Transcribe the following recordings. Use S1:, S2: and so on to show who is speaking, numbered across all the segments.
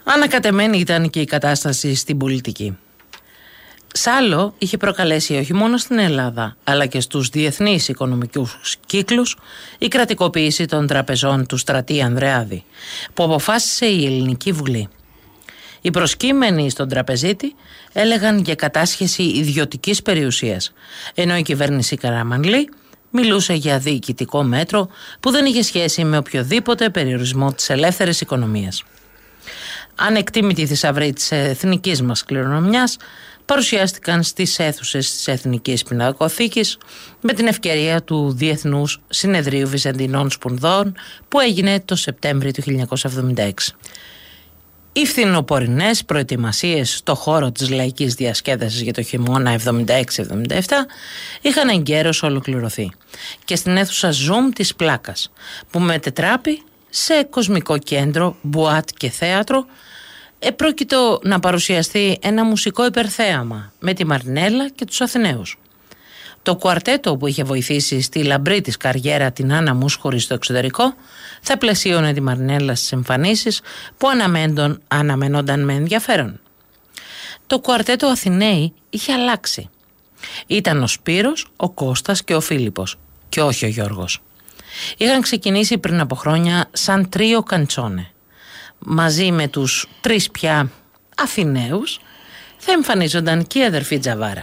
S1: Ανακατεμένη ήταν και η κατάσταση στην πολιτική. Σάλο είχε προκαλέσει όχι μόνο στην Ελλάδα, αλλά και στους διεθνείς οικονομικούς κύκλους η κρατικοποίηση των τραπεζών του Στρατή Ανδρεάδη, που αποφάσισε η Ελληνική Βουλή. Οι προσκύμενοι στον τραπεζίτη έλεγαν για κατάσχεση ιδιωτικής περιουσίας, ενώ η κυβέρνηση Καραμανλή μιλούσε για διοικητικό μέτρο που δεν είχε σχέση με οποιοδήποτε περιορισμό της ελεύθερης οικονομίας. Ανεκτήμητοι θησαυροί της εθνικής μας κληρονομιάς παρουσιάστηκαν στις αίθουσες της Εθνικής Πινακοθήκης με την ευκαιρία του Διεθνούς Συνεδρίου Βυζαντινών Σπουδών που έγινε το Σεπτέμβριο του 1976. Οι φθινοπορεινές προετοιμασίες στο χώρο της λαϊκής διασκέδασης για το χειμώνα 76-77 είχαν εγκαίρως ολοκληρωθεί και στην αίθουσα Zoom της Πλάκας, που μετετράπη σε κοσμικό κέντρο, μπουάτ και θέατρο, επρόκειτο να παρουσιαστεί ένα μουσικό υπερθέαμα με τη Μαρινέλα και τους Αθηναίους. Το κουαρτέτο που είχε βοηθήσει στη λαμπρή της καριέρα την Άννα Μούσχουρη στο εξωτερικό θα πλαισίωνε τη Μαρινέλα στις εμφανίσεις που αναμενόνταν με ενδιαφέρον. Το κουαρτέτο Αθηναίοι είχε αλλάξει. Ήταν ο Σπύρος, ο Κώστας και ο Φίλιππος και όχι ο Γιώργος. Είχαν ξεκινήσει πριν από χρόνια σαν τρίο καντσόνε. Μαζί με τους τρεις πια Αθηναίους θα εμφανίζονταν και η αδερφή Τζαβάρα.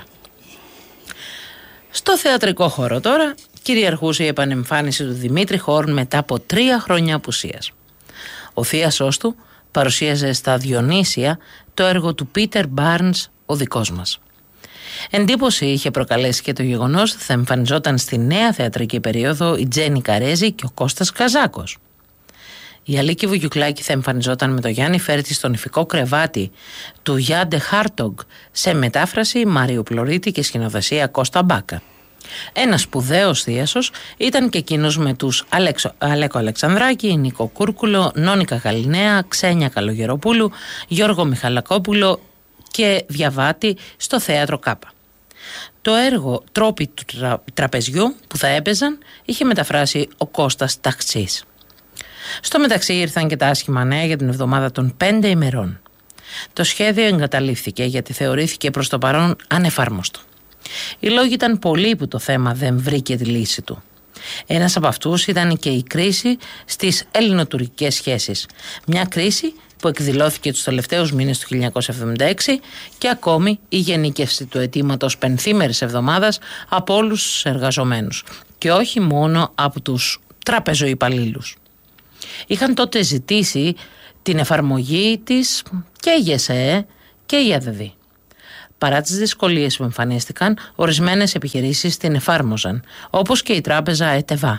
S1: Στο θεατρικό χώρο τώρα κυριαρχούσε η επανεμφάνιση του Δημήτρη Χόρν μετά από 3 χρόνια απουσίας. Ο θείασός του παρουσίαζε στα Διονύσια το έργο του Πίτερ Μπάρνς, ο δικός μας. Εντύπωση είχε προκαλέσει και το γεγονός ότι θα εμφανιζόταν στη νέα θεατρική περίοδο η Τζένι Καρέζη και ο Κώστας Καζάκος. Η Αλίκη Βουγιουκλάκη θα εμφανιζόταν με το Γιάννη Φέρτη στο νηφικό κρεβάτι του Γιάντε Χάρτογκ σε μετάφραση Μάριου Πλωρίτη και σκηνοθεσία Κώστα Μπάκα. Ένας σπουδαίος θείασος ήταν και εκείνος με τους Αλέκο Αλεξανδράκη, Νίκο Κούρκουλο, Νόνικα Γαλινέα, Ξένια Καλογεροπούλου, Γιώργο Μιχαλακόπουλο και Διαβάτη στο θέατρο Κάπα. Το έργο «Τρόποι του τραπεζιού» που θα έπαιζαν είχε μεταφράσει ο Κώστας Ταχτσής. Στο μεταξύ ήρθαν και τα άσχημα νέα για την εβδομάδα των 5 ημερών. Το σχέδιο εγκαταλείφθηκε γιατί θεωρήθηκε προς το παρόν ανεφάρμοστο. Οι λόγοι ήταν πολλοί που το θέμα δεν βρήκε τη λύση του. Ένας από αυτούς ήταν και η κρίση στις ελληνοτουρκικές σχέσεις. Μια κρίση που εκδηλώθηκε τους τελευταίους μήνες του 1976 και ακόμη η γενίκευση του αιτήματος πενθήμερης εβδομάδας από όλους τους εργαζομένους και όχι μόνο από τους τραπεζοϊπαλλήλους. Είχαν τότε ζητήσει την εφαρμογή της και η ΓΕΣΕΕ και η ΑΔΔ. Παρά τις δυσκολίες που εμφανίστηκαν, ορισμένες επιχειρήσεις την εφάρμοζαν, όπως και η τράπεζα ΕΤΕΒΑ.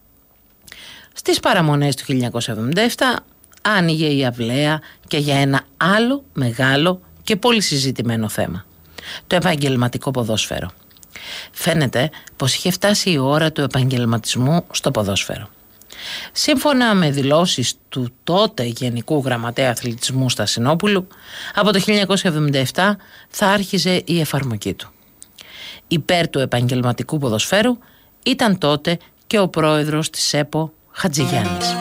S1: Στις παραμονές του 1977 άνοιγε η αυλαία και για ένα άλλο μεγάλο και πολύ συζητημένο θέμα. Το επαγγελματικό ποδόσφαιρο. Φαίνεται πως είχε φτάσει η ώρα του επαγγελματισμού στο ποδόσφαιρο. Σύμφωνα με δηλώσεις του τότε Γενικού Γραμματέα Αθλητισμού Στασινόπουλου, από το 1977 θα άρχιζε η εφαρμογή του. Υπέρ του επαγγελματικού ποδοσφαίρου ήταν τότε και ο πρόεδρος της ΕΠΟ Χατζηγιάννης.